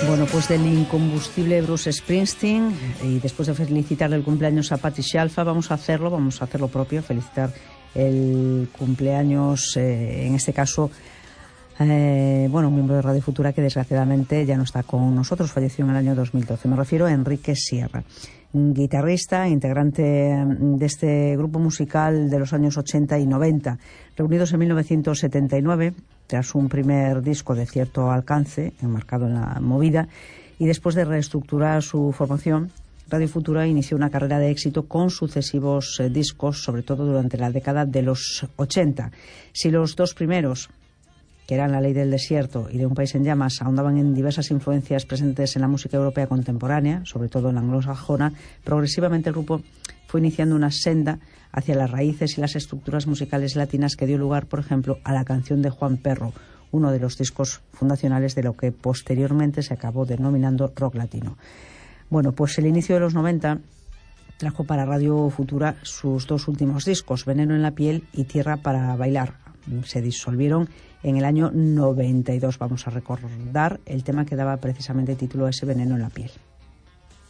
Bueno, pues del incombustible Bruce Springsteen, y después de felicitar el cumpleaños a Patti Scialfa, vamos a hacer lo propio, felicitar el cumpleaños, en este caso, un miembro de Radio Futura que desgraciadamente ya no está con nosotros, falleció en el año 2012. Me refiero a Enrique Sierra, guitarrista, integrante de este grupo musical de los años 80 y 90, reunidos en 1979, tras un primer disco de cierto alcance, enmarcado en la movida, y después de reestructurar su formación, Radio Futura inició una carrera de éxito con sucesivos discos, sobre todo durante la década de los 80. Si los dos primeros, que eran La Ley del Desierto y De un país en llamas, ahondaban en diversas influencias presentes en la música europea contemporánea, sobre todo en la anglosajona, progresivamente el grupo fue iniciando una senda hacia las raíces y las estructuras musicales latinas que dio lugar, por ejemplo, a La canción de Juan Perro, uno de los discos fundacionales de lo que posteriormente se acabó denominando rock latino. Bueno, pues el inicio de los 90 trajo para Radio Futura sus dos últimos discos, Veneno en la piel y Tierra para bailar. Se disolvieron en el año 92. Vamos a recordar el tema que daba precisamente título a ese Veneno en la piel.